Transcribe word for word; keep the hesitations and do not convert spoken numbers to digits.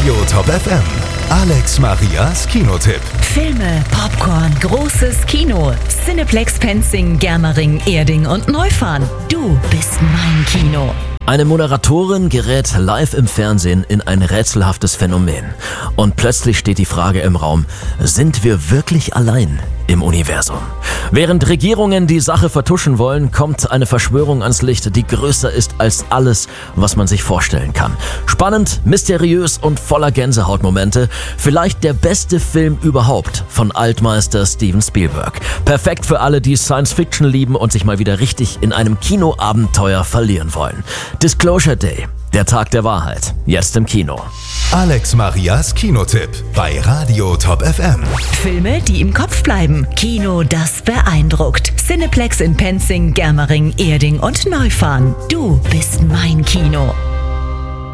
Radio Top F M. Alex Marias Kinotipp. Filme, Popcorn, großes Kino. Cineplex Penzing, Germering, Erding und Neufahren. Du bist mein Kino. Eine Moderatorin gerät live im Fernsehen in ein rätselhaftes Phänomen. Und plötzlich steht die Frage im Raum, sind wir wirklich allein im Universum? Während Regierungen die Sache vertuschen wollen, kommt eine Verschwörung ans Licht, die größer ist als alles, was man sich vorstellen kann. Spannend, mysteriös und voller Gänsehautmomente. Vielleicht der beste Film überhaupt von Altmeister Steven Spielberg. Perfekt für alle, die Science Fiction lieben und sich mal wieder richtig in einem Kinoabenteuer verlieren wollen. Disclosure Day, der Tag der Wahrheit, jetzt im Kino. Alex Marias Kinotipp bei Radio Top F M. Filme, die im Kopf bleiben. Kino, das beeindruckt. Cineplex in Penzing, Germering, Erding und Neufahren. Du bist mein Kino.